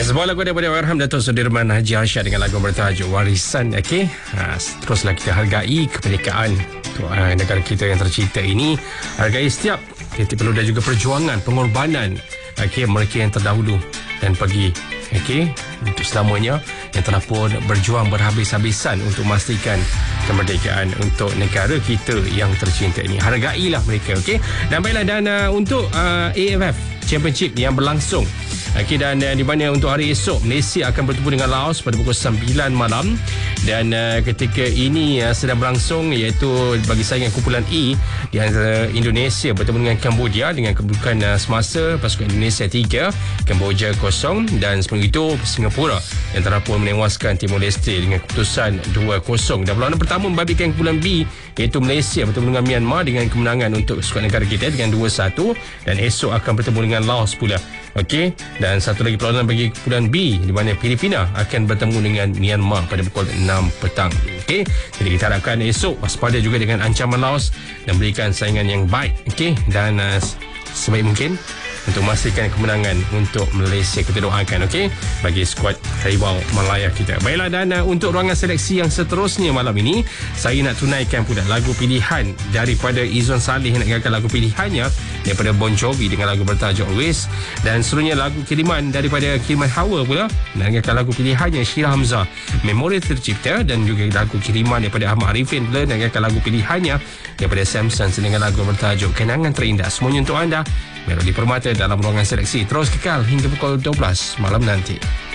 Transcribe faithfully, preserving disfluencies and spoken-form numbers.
Sebuah lagu daripada Warham Dato' Sudirman Haji Arsyad dengan lagu bertajuk Warisan. Okey, ha, teruslah kita hargai kemerdekaan untuk uh, negara kita yang tercinta ini. Hargai setiap titik peluh dan juga perjuangan, pengorbanan okey, mereka yang terdahulu dan pergi okey untuk selamanya, yang telah pun berjuang berhabis-habisan untuk memastikan kemerdekaan untuk negara kita yang tercinta ini. Hargailah mereka, okey. Dan baiklah, dan uh, untuk uh, A F F Championship yang berlangsung, okey, dan uh, di mana untuk hari esok Malaysia akan bertemu dengan Laos pada pukul sembilan malam. Dan uh, ketika ini uh, sedang berlangsung, iaitu bagi saingan kumpulan E di antara Indonesia bertemu dengan Cambodia dengan kedudukan uh, semasa pasukan Indonesia tiga, Kamboja kosong, dan sebelum itu Singapura yang telah pun menewaskan Timor Leste dengan keputusan dua kosong. Dan perlawanan pertama membabitkan kumpulan B, iaitu Malaysia bertemu dengan Myanmar dengan kemenangan untuk skuad negara kita dengan dua satu, dan esok akan bertemu dengan Laos pula. Okey, dan satu lagi perlawanan bagi kumpulan B di mana Filipina akan bertemu dengan Myanmar pada pukul enam petang. Okey, jadi kita harapkan esok waspada juga dengan ancaman Laos dan berikan saingan yang baik. Okey, dan uh, sebaik mungkin untuk memastikan kemenangan untuk Malaysia. Kita doakan, okey, bagi skuad Harimau Malaya kita. Baiklah, dan uh, untuk ruangan seleksi yang seterusnya malam ini, saya nak tunaikan pula lagu pilihan daripada Izwan Salih nak gagal lagu pilihannya daripada Bon Jovi dengan lagu bertajuk Always, dan seluruhnya lagu kiriman daripada Kiriman Hawa pula nak gagal lagu pilihannya Sheila Hamzah Memori Tercipta, dan juga lagu kiriman daripada Ahmad Arifin pula nak gagal lagu pilihannya daripada Samson dengan lagu bertajuk Kenangan Terindah. Semuanya untuk anda, Melody Permata dalam ruangan seleksi. Terus kekal hingga pukul dua belas malam nanti.